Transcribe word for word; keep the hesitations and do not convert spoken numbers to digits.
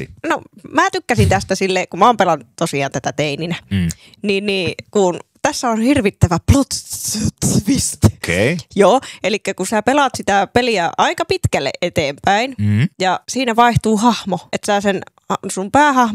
miksi? No mä tykkäsin tästä silleen, kun mä oon pelannut tosiaan tätä teininä, mm. niin, niin kun tässä on hirvittävä plot twist. Okei. Okay. Joo, eli kun sä pelaat sitä peliä aika pitkälle eteenpäin mm. ja siinä vaihtuu hahmo, että sä sen sun päähahmo